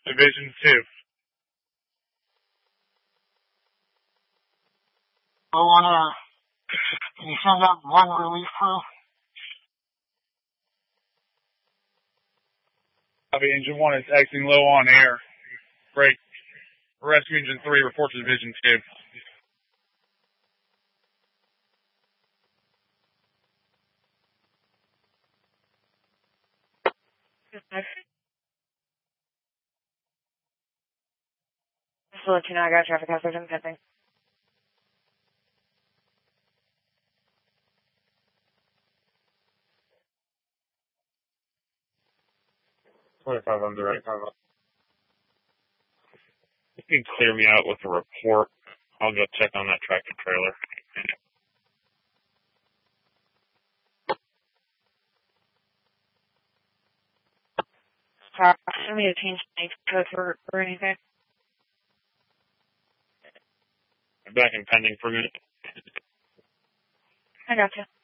Division 2. I wanna, can you send up one relief crew? Copy, Engine 1 is exiting low on air. Break. Rescue Engine 3, report to Division 2. Just to let you know, I got traffic hazard impending. On the right. You can clear me out with a report. I'll go check on that tractor trailer. Sorry, I need to change my code or anything. I'm back in pending for a minute. I gotcha.